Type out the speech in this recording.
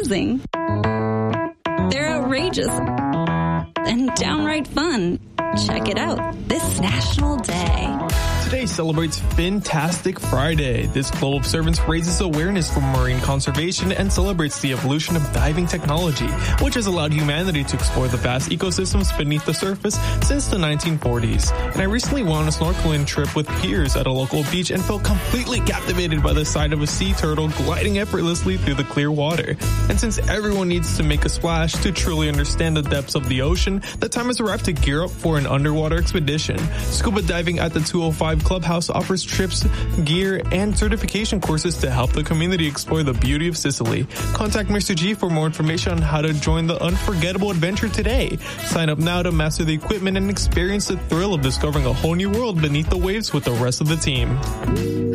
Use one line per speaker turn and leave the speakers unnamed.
amazing. They're outrageous and downright fun. Check it out this National Day.
Today celebrates Fantastic Friday. This global observance raises awareness for marine conservation and celebrates the evolution of diving technology, which has allowed humanity to explore the vast ecosystems beneath the surface since the 1940s. And I recently went on a snorkeling trip with peers at a local beach and felt completely captivated by the sight of a sea turtle gliding effortlessly through the clear water. And since everyone needs to make a splash to truly understand the depths of the ocean, the time has arrived to gear up for an underwater expedition. Scuba diving at the 205 Clubhouse offers trips, gear, and certification courses to help the community explore the beauty of Sicily. Contact Mr. G for more information on how to join the unforgettable adventure today. Sign up now to master the equipment and experience the thrill of discovering a whole new world beneath the waves with the rest of the team.